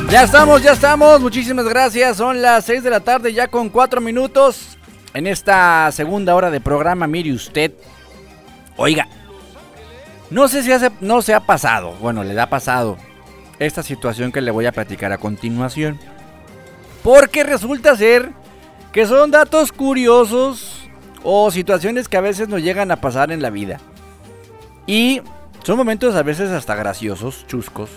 Ya estamos, muchísimas gracias, son las 6 de la tarde ya con 4 minutos en esta segunda hora de programa. Mire usted, oiga, no sé si no se ha pasado, bueno, le ha pasado esta situación que le voy a platicar a continuación, porque resulta ser que son datos curiosos o situaciones que a veces nos llegan a pasar en la vida y son momentos a veces hasta graciosos, chuscos.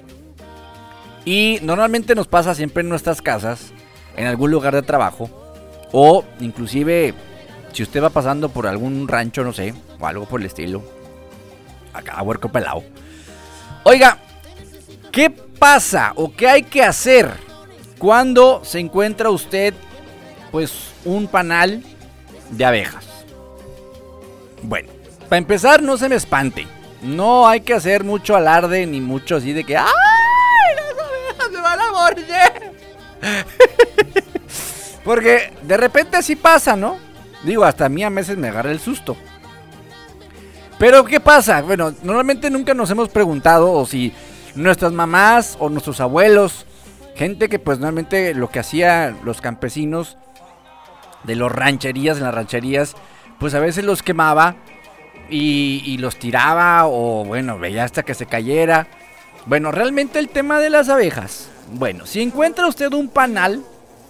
Y normalmente nos pasa siempre en nuestras casas, en algún lugar de trabajo, o inclusive si usted va pasando por algún rancho, no sé, o algo por el estilo. Acá, huerco pelado. Oiga, ¿qué pasa o qué hay que hacer cuando se encuentra usted, pues, un panal de abejas? Bueno, para empezar, no se me espante. No hay que hacer mucho alarde ni mucho así de que ¡ay! ¡Me van a morder! Porque de repente así pasa, ¿no? Digo, hasta a mí a veces me agarra el susto. Pero ¿qué pasa? Bueno, normalmente nunca nos hemos preguntado o si nuestras mamás o nuestros abuelos, gente que pues normalmente lo que hacían los campesinos de las rancherías, pues a veces los quemaba y los tiraba o bueno, veía hasta que se cayera. Bueno, realmente el tema de las abejas. Bueno, si encuentra usted un panal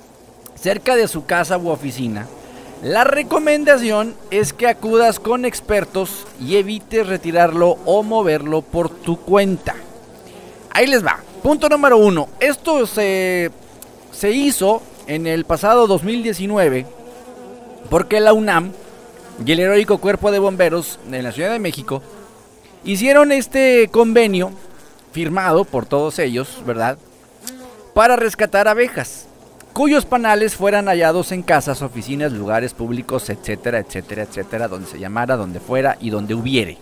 cerca de su casa u oficina, la recomendación es que acudas con expertos y evites retirarlo o moverlo por tu cuenta. Ahí les va. Punto número 1. Esto se hizo en el pasado 2019 porque la UNAM y el heroico Cuerpo de Bomberos en la Ciudad de México hicieron este convenio firmado por todos ellos, ¿verdad?, para rescatar abejas, cuyos panales fueran hallados en casas, oficinas, lugares públicos, etcétera, etcétera, etcétera, donde se llamara, donde fuera y donde hubiere.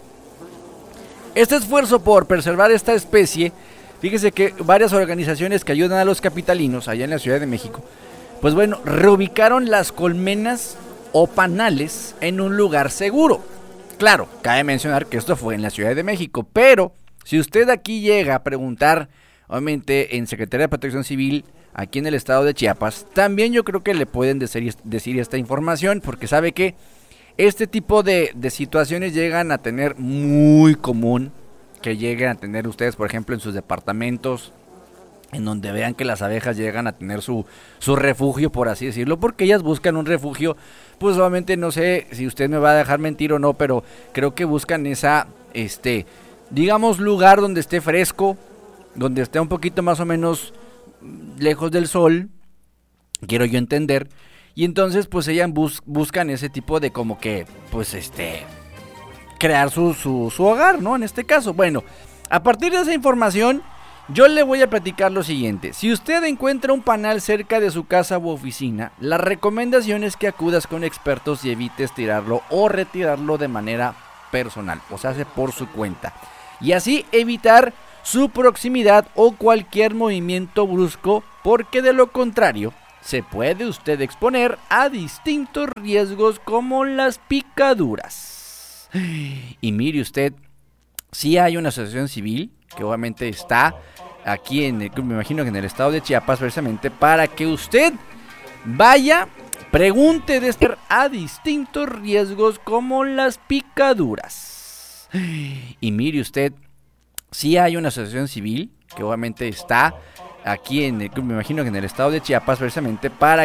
Este esfuerzo por preservar esta especie, fíjese que varias organizaciones que ayudan a los capitalinos allá en la Ciudad de México, pues bueno, reubicaron las colmenas o panales en un lugar seguro. Claro, cabe mencionar que esto fue en la Ciudad de México, pero si usted aquí llega a preguntar, obviamente en Secretaría de Protección Civil, aquí en el estado de Chiapas, también yo creo que le pueden decir esta información, porque sabe que este tipo de situaciones llegan a tener muy común, que lleguen a tener ustedes, por ejemplo, en sus departamentos, en donde vean que las abejas llegan a tener su refugio, por así decirlo, porque ellas buscan un refugio, pues obviamente no sé si usted me va a dejar mentir o no, pero creo que buscan esa, digamos, lugar donde esté fresco, donde esté un poquito más o menos lejos del sol, quiero yo entender, y entonces pues ellas buscan ese tipo de como que, pues crear su hogar, ¿no? En este caso, bueno, a partir de esa información, yo le voy a platicar lo siguiente. Si usted encuentra un panal cerca de su casa u oficina, la recomendación es que acudas con expertos y evites tirarlo o retirarlo de manera personal, o sea, hace por su cuenta, y así evitar su proximidad o cualquier movimiento brusco, porque de lo contrario se puede usted exponer a distintos riesgos como las picaduras. Y mire usted, sí hay una asociación civil que obviamente está aquí me imagino que en el estado de Chiapas, precisamente para que usted vaya, pregunte a distintos riesgos como las picaduras. Y mire usted, sí hay una asociación civil que obviamente está aquí me imagino que en el estado de Chiapas, precisamente para